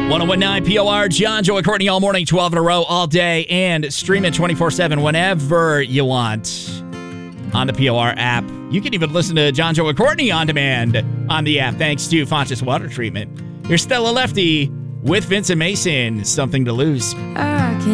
1019 POR, John, Joey, Courtney, all morning, 12 in a row, all day, and stream it 24/7 whenever you want on the POR app. You can even listen to John, Joey, Courtney on demand on the app, thanks to Fontes Water Treatment. Here's Stella Lefty with Vincent Mason, Something to Lose. I can